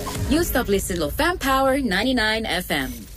You stop listening to Fan Power 99 FM.